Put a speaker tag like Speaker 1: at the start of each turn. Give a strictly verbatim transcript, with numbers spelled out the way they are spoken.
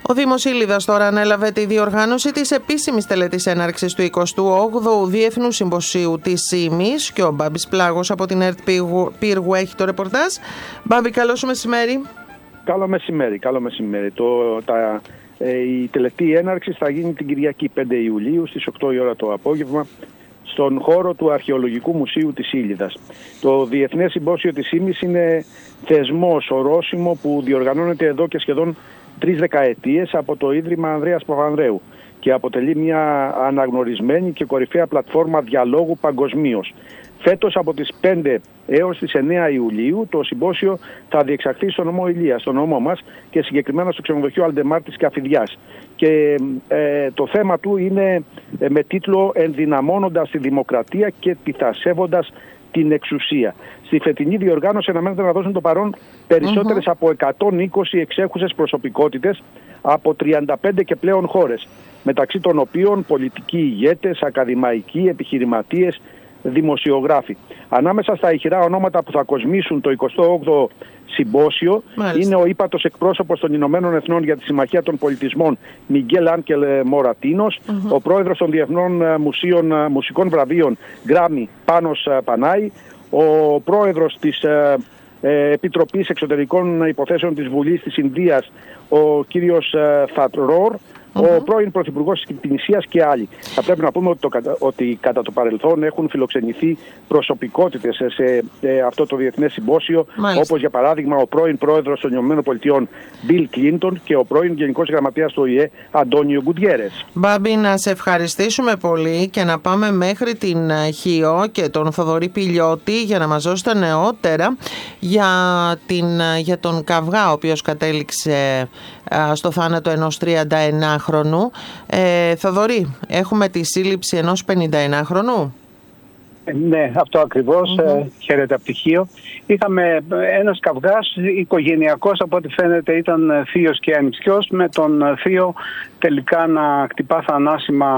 Speaker 1: Ο Δήμος Ήλιδας τώρα ανέλαβε τη διοργάνωση της επίσημης τελετής έναρξης του εικοστού όγδοου Διεθνού Συμποσίου της ΣΥΜΗΣ και ο Μπάμπης Πλάγος από την ΕΡΤ Πύργου έχει το ρεπορτάζ. Μπάμπη, καλό σου μεσημέρι.
Speaker 2: Καλό μεσημέρι, καλό μεσημέρι. Το, τα, ε, η τελετή έναρξης θα γίνει την Κυριακή πέντε Ιουλίου στις οκτώ η ώρα το απόγευμα στον χώρο του Αρχαιολογικού Μουσείου της Ήλιδας. Το Διεθνές Συμπόσιο της ΣΥΜΗΣ είναι θεσμός, ορόσημο που διοργανώνεται εδώ και σχεδόν τρεις δεκαετίες από το Ίδρυμα Ανδρέας Παπανδρέου και αποτελεί μια αναγνωρισμένη και κορυφαία πλατφόρμα διαλόγου παγκοσμίως. Φέτος από τις πέντε έως τις εννέα Ιουλίου το συμπόσιο θα διεξαχθεί στο νομό Ηλία, στο νομό μας και συγκεκριμένα στο ξενοδοχείο Αλντεμάρ της Καφιδιάς. Και ε, το θέμα του είναι ε, με τίτλο «Ενδυναμώνοντας τη δημοκρατία και πειθασεύοντας την εξουσία». Στη φετινή διοργάνωση αναμένεται να δώσουν το παρόν περισσότερες mm-hmm. από εκατόν είκοσι εξέχουσες προσωπικότητες από τριάντα πέντε και πλέον χώρες, μεταξύ των οποίων πολιτικοί ηγέτες, ακαδημαϊκοί, επιχειρηματίες, δημοσιογράφοι. Ανάμεσα στα ηχηρά ονόματα που θα κοσμήσουν το εικοστό όγδοο συμπόσιο Μάλιστα. είναι ο ύπατος εκπρόσωπος των Ηνωμένων Εθνών για τη Συμμαχία των Πολιτισμών Μιγγέλ Άνκελ Μορατίνος, mm-hmm. ο πρόεδρος των Διεθνών Μουσείων, Μουσικών Βραβείων Γκράμι Πάνος Πανάη, ο πρόεδρος της ε, ε, Επιτροπής Εξωτερικών Υποθέσεων της Βουλής της Ινδίας, ο κύριος ε, Θατρόρ, Mm-hmm. ο πρώην Πρωθυπουργός της Τινησίας και άλλοι. Θα πρέπει να πούμε ότι, το, ότι κατά το παρελθόν έχουν φιλοξενηθεί προσωπικότητες σε, σε, σε αυτό το Διεθνές Συμπόσιο, Μάλιστα. όπως για παράδειγμα ο πρώην Πρόεδρος των Ηνωμένων Πολιτειών Μπιλ Κλίντον και ο πρώην Γενικός Γραμματέας του ΟΗΕ Αντώνιο Γκουτιέρες.
Speaker 1: Μπάμπη, να σε ευχαριστήσουμε πολύ και να πάμε μέχρι την Χίο και τον Θοδωρή Πηλιώτη για να μας δώσει τα νεότερα για, την, για τον καυγά ο οποίος κατέληξε στο θάνατο ενός τριανταεννάχρονου. Ε, Θοδωρή, έχουμε τη σύλληψη ενός πενηνταεννάχρονου.
Speaker 3: Ε, ναι, αυτό ακριβώς. Mm-hmm. Ε, χαίρετε από τη Χίο. Είχαμε ένας καυγάς οικογενειακός, από ό,τι φαίνεται ήταν θείος και ανιψιός, με τον θείο τελικά να χτυπά θανάσιμα